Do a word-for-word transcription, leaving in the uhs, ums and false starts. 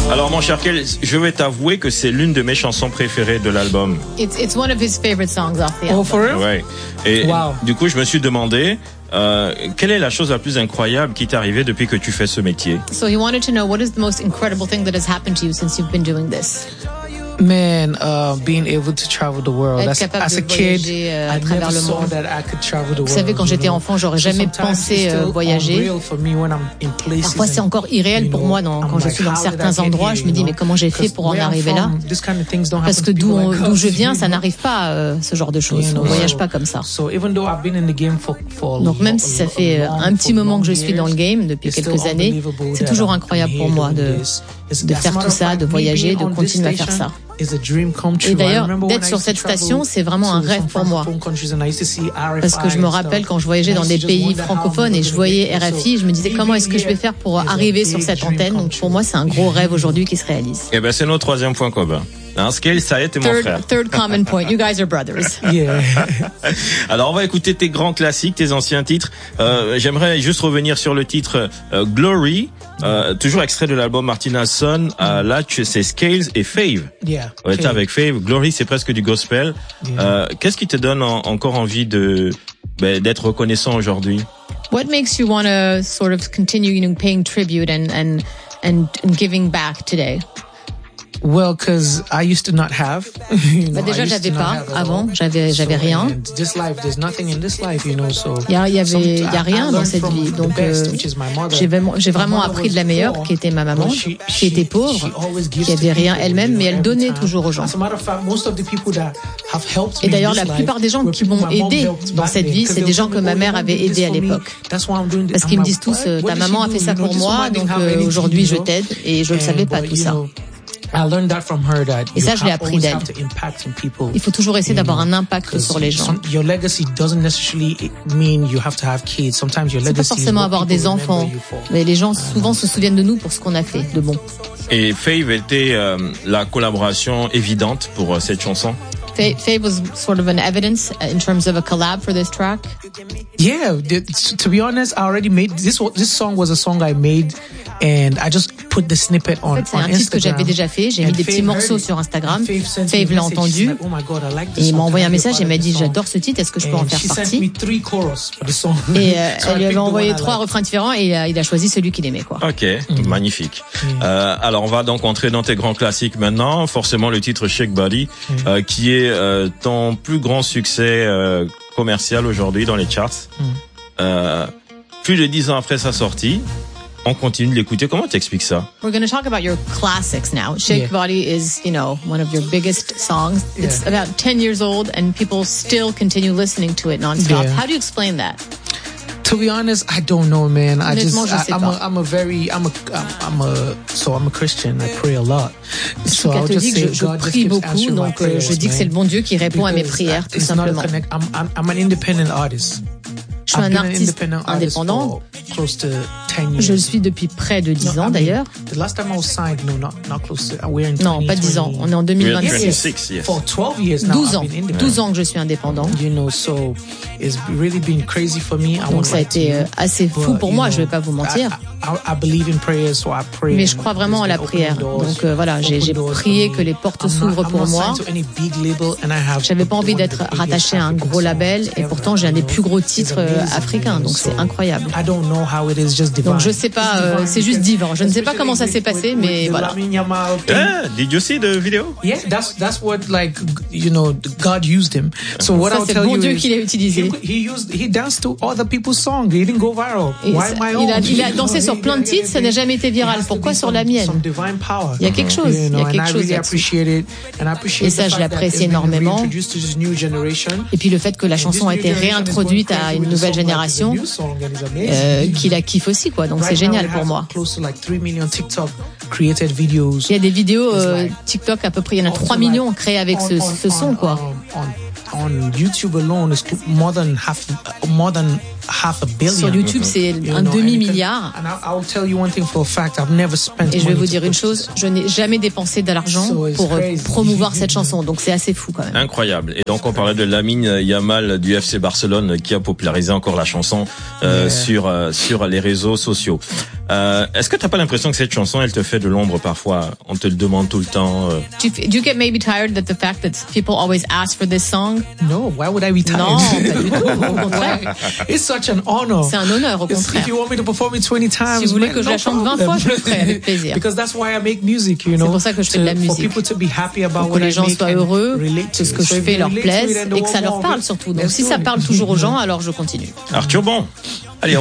Alors mon cher Kel, je vais t'avouer que c'est l'une de mes chansons préférées de l'album. It's it's one of his favorite songs off the album. Oh, for real? Ouais. Et wow. Du coup, je me suis demandé euh, quelle est la chose la plus incroyable qui t'est arrivée depuis que tu fais ce métier. So he wanted to know what is the most incredible thing that has happened to you since you've been doing this. Man, uh, being able to travel the world. Être As, capable as de a kid, voyager euh, à I travers never le saw monde. that I could travel the Vous savez, world, quand j'étais you know. enfant, j'aurais So jamais sometimes pensé it's euh, still voyager. unreal for me when I'm in places Parfois, c'est and, encore irréel you pour know, moi dans, I'm quand je like, suis dans how did I certains get endroits. here, Je me dis, you mais know? comment j'ai fait pour en Where I'm arriver là? from, this kind of things don't Parce happen que to d'où people on- like d'où us, je viens, you ça know. n'arrive pas, euh, ce genre de choses. You On know, voyage so- pas comme ça. So even though I've been in the game for, for Donc même si ça fait long, un petit for moment long que je suis dans le years, game, depuis it's still quelques années, unbelievable c'est that toujours I'm incroyable here pour moi doing de, this. It's- de as a faire matter tout of ça, fact, de me voyager, being de on this continuer à faire station ça. is a dream come true. Et I d'ailleurs, remember when d'être I sur used to cette travel station, c'est vraiment un to rêve some pour moi. francophone countries and I used to see R F I Parce que je me and rappelle stuff. quand je voyageais dans And I des used to just pays wonder how I'm francophones et je gonna voyais get there. R F I, je me disais So comment est-ce que je vais faire pour is a arriver sur big cette dream antenne. come Donc true. pour moi, c'est un gros rêve aujourd'hui qui se réalise. Eh ben, c'est notre troisième point commun. Hein, Scale, ça est, t'es mon frère. Third, third common point. You guys are brothers. Yeah. Alors, on va écouter tes grands classiques, tes anciens titres. Euh, j'aimerais juste revenir sur le titre euh, Glory, euh, toujours extrait de l'album Martina Son. Euh, là, tu- c'est Scales et Fave. Yeah. Ouais, t'es Okay. avec Fave. Glory, c'est presque du gospel. Yeah. Euh, qu'est-ce qui te donne en- encore envie de ben, d'être reconnaissant aujourd'hui? What makes you want to sort of continue, you know, paying tribute and and and, and giving back today? Well, because I used to not have. You know, Bah déjà, I used j'avais to not pas have at avant. all. J'avais j'avais So, rien. and this life, there's nothing in this life, you know. So Il y, a- il y avait, some- il y a I- rien I dans learned cette from vie. the Donc, best, euh, which is my mother. j'ai vraiment, j'ai My vraiment mother appris de was la meilleure, poor, qui était ma maman, but she- qui était she- pauvre, she always gives qui to avait rien people, elle-même, you know, mais elle every donnait time. toujours aux gens. As a matter of fact, most of the people that have helped Et me d'ailleurs, in la this plupart life des gens were qui people m'ont my mom aidé helped dans back cette then. vie, 'Cause c'est they des would gens tell que me, ma "Oh, mère you avait did this aidé à for me. l'époque. That's why I'm doing this." Parce qu'ils I'm me like, disent tous, "What? euh, What ta did she maman a do? fait ça You know, pour this moi, woman didn't donc have euh, anything, aujourd'hui you je know? t'aide. Et je ne And, savais pas but, tout you ça. know, I learned that from her that Et ça, you je l'ai have- appris always d'elle. have to impact in people. Il faut toujours essayer d'avoir un impact Because sur les gens. some- your legacy doesn't necessarily mean you have to have kids. Sometimes your C'est pas legacy is forcément what avoir people des remember enfants, you for. mais les gens souvent se souviennent de nous pour ce qu'on a fait de bon. Et Fave était euh, la collaboration évidente pour euh, cette chanson. Faye, Faye was sort of an evidence in terms of a collab for this track. Yeah, th- to be honest, I already made this. wa- This song was a song I made, and I just put the snippet on, En fait, c'est on un titre que Instagram. j'avais déjà fait. J'ai And mis des Faye petits heard morceaux it. sur Instagram. And Faye sent me Faye a l'a message. She's entendu. like, "Oh my God, I like this Et il song. m'a envoyé Can un I be message part et of m'a this dit song?" j'adore ce titre, est-ce que je peux en And faire she sent partie? me three chorus for the song. Et euh, So I elle lui picked avait the one envoyé I trois like. refrains différents et euh, il a choisi celui qu'il aimait, quoi. Ok, magnifique. Euh, alors, on va donc entrer dans tes grands classiques maintenant. Forcément, le titre Shake Body, euh, qui est euh, ton plus grand succès euh, commercial aujourd'hui dans les charts. Euh, plus de dix ans après sa sortie, on continue de l'écouter. Comment t'expliques ça? We're going to talk about your classics now. Shake Yeah. Body is, you know, one of your biggest songs. It's Yeah. about ten years old and people still continue listening to it nonstop. Yeah. How do you explain that? To be honest, I don't know, man. I just, Honnêtement, je I, sais I'm pas. a, I'm a very, I'm a, I'm a, so I'm a Christian. I pray a lot. Je suis So I'll just catholique, say je, je God just prie keeps beaucoup, answering my donc euh, je prayers, dis que c'est le man. bon Dieu qui répond à mes Because prières, tout it's not a simplement. connect. I'm, I'm, I'm an independent artist. Je suis I've un been an artiste independent artist indépendant. for close to ten years. Je le suis depuis près de dix No, I ans mean, d'ailleurs. The last time I was signed, no, not, not close to, we're in Non, pas dix ans. On est en deux mille We're vingt-six. twenty-six, yes. For twelve years now, douze I've ans. been independent. douze ans que je suis indépendant. You know, so it's really been crazy for me. I Donc won't ça a lie to été you. euh, assez fou But, pour you moi, know, je vais pas vous mentir. I, I, I believe in prayers, so I pray. Mais je and crois vraiment à la there's been prière. open doors, Donc euh, voilà, j'ai open j'ai doors prié for que me. les portes I'm not- s'ouvrent I'm pour not moi. signed to any big label, and I have J'avais pas envie one of d'être the biggest rattaché à un African gros label songs et ever, pourtant j'ai un des you plus know. gros It's titres euh, amazing, africains, you know, donc c'est so incroyable. I don't know how it is, just divine. Donc je sais pas, It's euh, divine c'est juste because- divin. Je ne sais pas comment ça s'est especially passé, with- with mais the voilà. Lamine Yamal thing. Ah, did you see the video? Yeah, that's that's what like you know God used him. So what Ça, I'll c'est tell le bon you Dieu is qui l'a utilisé. He, he used he danced to other people's songs. He didn't go viral. Et Why ça- my il own? a- il a You dansé know, sur he- plein de he- titres, ça n'a jamais été he viral. has to Pourquoi be sur some- la mienne? some divine power. Il y a quelque chose, You il y know, a and quelque I chose really là-dessus. appreciate it, and I appreciate Et ça, the je fact that l'apprécie it's been énormément. reintroduced to this new generation. Et puis le fait que la chanson a été réintroduite à une nouvelle génération, euh, qui la kiffe aussi, quoi. Donc c'est génial pour moi. Il y a des vidéos euh, TikTok à peu près, il y en a trois millions créées avec ce, ce son, quoi. On YouTube alone is more than half, more than half a billion. Sur YouTube, c'est un demi-milliard. Et je vais vous dire une chose, je n'ai jamais dépensé de l'argent pour promouvoir cette chanson, donc c'est assez fou quand même. Incroyable. Et donc on parlait de Lamine Yamal du F C Barcelone qui a popularisé encore la chanson euh, yeah. sur euh, sur les réseaux sociaux. Euh, est-ce que t'as pas l'impression que cette chanson, elle te fait de l'ombre parfois? On te le demande tout le temps. Euh... Do you, do you get maybe tired that the fact that people always ask for this song? No, why would I be tired? Non, pas du tout. Au contraire. It's such an honor. C'est un honneur, au contraire. If you want me to perform it twenty times, si vous voulez que je la chante vingt fois, je le ferai avec plaisir. Because that's why I make music, you know. C'est pour ça que je fais de la musique. For people to be happy about pour que les gens soient heureux, que ce que je fais leur plaise et que ça leur parle surtout. Donc si ça parle toujours aux gens, alors je continue. Arthur Bon.